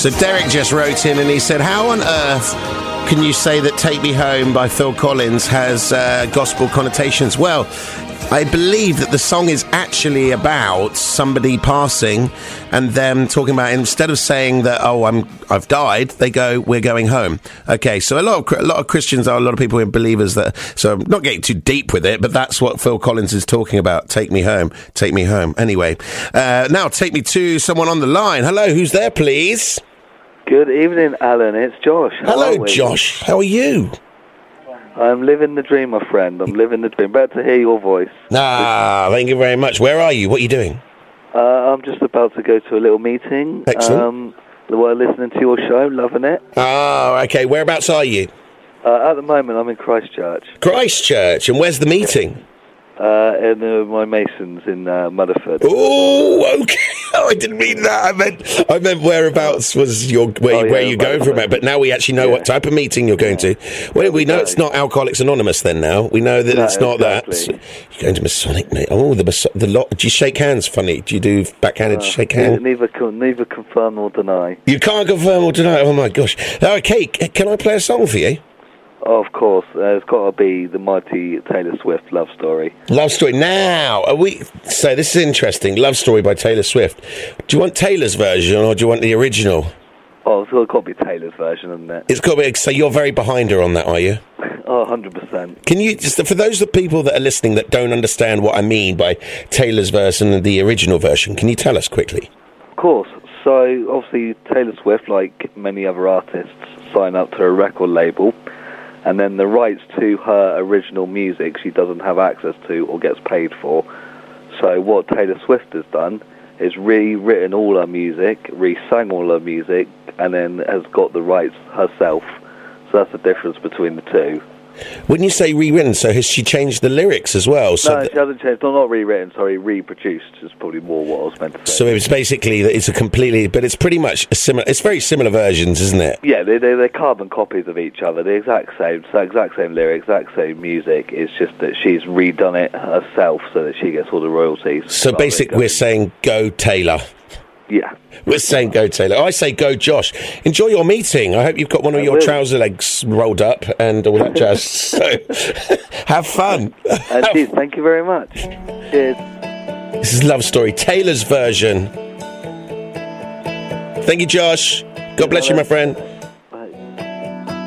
So Derek just wrote in and he said, how on earth can you say that Take Me Home by Phil Collins has gospel connotations? Well, I believe that the song is actually about somebody passing and them talking about, instead of saying that, I've died, they go, we're going home. Okay, so a lot of Christians are a lot of people who are believers that, so I'm not getting too deep with it, but that's what Phil Collins is talking about. Take me home. Take me home. Anyway, now take me to someone on the line. Hello, who's there, please? Good evening, Alan. It's Josh. Hello, Josh. How are you? I'm living the dream, my friend. I'm living the dream. Better to hear your voice. Thank you very much. Where are you? What are you doing? I'm just about to go to a little meeting. Excellent. While listening to your show, loving it. Okay. Whereabouts are you? At the moment, I'm in Christchurch. Christchurch. And where's the meeting? In my Masons in Motherford. Oh, okay. Oh, I didn't mean that. I meant whereabouts was where you go from it. But now we actually know what type of meeting you're going to. Well, we know it's not Alcoholics Anonymous. Then now we know that it's not that. So you're going to Masonic, mate. Oh, the lot. Do you shake hands? Funny. Do you do backhanded shake hands? Neither confirm nor deny. You can't confirm or deny. Oh my gosh. Okay, can I play a song for you? Oh, of course. It's got to be the mighty Taylor Swift Love Story. Love Story. Now, so this is interesting. Love Story by Taylor Swift. Do you want Taylor's version or do you want the original? Oh, it's got to be Taylor's version, isn't it? It's got to be. So you're very behind her on that, are you? Oh, 100%. Can you, just for those of the people that are listening that don't understand what I mean by Taylor's version and the original version, can you tell us quickly? Of course. So, obviously, Taylor Swift, like many other artists, sign up to a record label. And then the rights to her original music she doesn't have access to or gets paid for. So what Taylor Swift has done is rewritten all her music, re-sang all her music, and then has got the rights herself. So that's the difference between the two. When you say rewritten, so has she changed the lyrics as well? So no, she hasn't changed. No, not rewritten, sorry, reproduced is probably more what I was meant to say. So it's basically, it's a completely, but it's pretty much a similar, it's very similar versions, isn't it? Yeah, they're carbon copies of each other, the exact same lyrics, exact same music. It's just that she's redone it herself so that she gets all the royalties. So basically we're saying go Taylor. Yeah. We're saying go Taylor. I say go Josh. Enjoy your meeting. I hope you've got one of your trouser legs rolled up and all that jazz. So have fun. Cheers. Thank you very much. Cheers. This is Love Story, Taylor's version. Thank you, Josh. God bless you, my friend.